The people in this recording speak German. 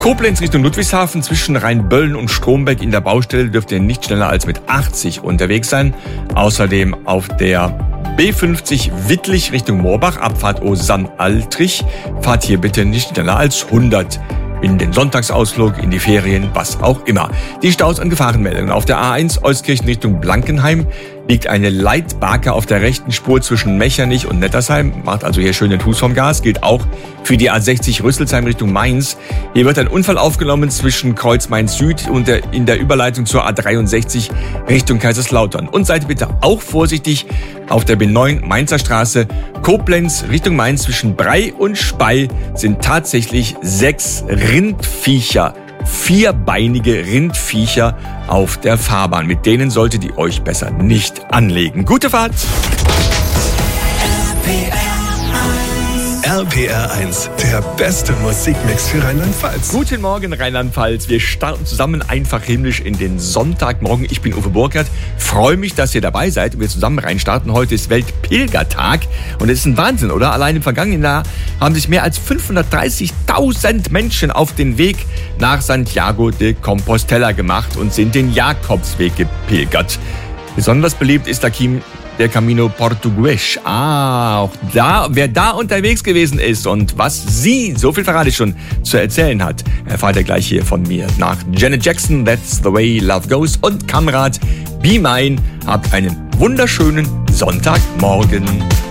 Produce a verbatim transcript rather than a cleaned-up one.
Koblenz Richtung Ludwigshafen zwischen Rheinböllen und Stromberg in der Baustelle dürft ihr nicht schneller als mit achtzig unterwegs sein. Außerdem auf der B fünfzig Wittlich Richtung Moorbach, Abfahrt Osanne-Altrich. Fahrt hier bitte nicht schneller als hundert. In den Sonntagsausflug, in die Ferien, was auch immer. Die Staus an Gefahrenmeldungen. Auf der A eins Euskirchen Richtung Blankenheim liegt eine Leitbarke auf der rechten Spur zwischen Mechernich und Nettersheim. Macht also hier schön den Fuß vom Gas. Gilt auch für die A sechzig Rüsselsheim Richtung Mainz. Hier wird ein Unfall aufgenommen zwischen Kreuz Mainz Süd und der, in der Überleitung zur A dreiundsechzig Richtung Kaiserslautern. Und seid bitte auch vorsichtig auf der B neun Mainzer Straße. Koblenz Richtung Mainz zwischen Brei und Spey sind tatsächlich sechs Rindviecher, vierbeinige Rindviecher auf der Fahrbahn. Mit denen solltet ihr euch besser nicht anlegen. Gute Fahrt! R P R eins, der beste Musikmix für Rheinland-Pfalz. Guten Morgen Rheinland-Pfalz. Wir starten zusammen einfach himmlisch in den Sonntagmorgen. Ich bin Uwe Burkhardt. Freue mich, dass ihr dabei seid und wir zusammen reinstarten. Heute ist Weltpilgertag und es ist ein Wahnsinn, oder? Allein im vergangenen Jahr haben sich mehr als fünfhundertdreißigtausend Menschen auf den Weg nach Santiago de Compostela gemacht und sind den Jakobsweg gepilgert. Besonders beliebt ist der Kim Der Camino Portugues. Ah, auch da, wer da unterwegs gewesen ist und was sie, so viel verrate ich schon, zu erzählen hat, erfahrt ihr gleich hier von mir. Nach Janet Jackson, That's the Way Love Goes und Kamrat Be Mine. Habt einen wunderschönen Sonntagmorgen.